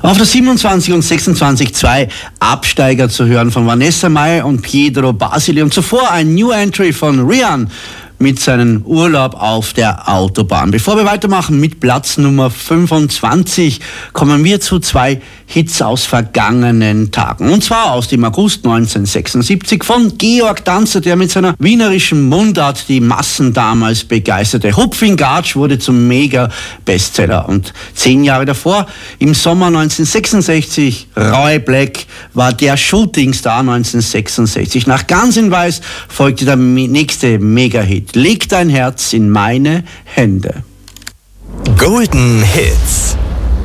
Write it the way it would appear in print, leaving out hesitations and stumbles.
Auf der 27 und 26 2 Absteiger zu hören von Vanessa Mai und Pietro Basile und zuvor ein New Entry von Rian mit seinem Urlaub auf der Autobahn. Bevor wir weitermachen mit Platz Nummer 25, kommen wir zu zwei Hits aus vergangenen Tagen. Und zwar aus dem August 1976 von Georg Danzer, der mit seiner wienerischen Mundart die Massen damals begeisterte. Hupf in Gatsch wurde zum Mega-Bestseller. Und 10 Jahre davor, im Sommer 1966, Roy Black war der Shootingstar 1966. Nach Ganz in Weiß folgte der nächste Mega-Hit. Leg dein Herz in meine Hände. Golden Hits.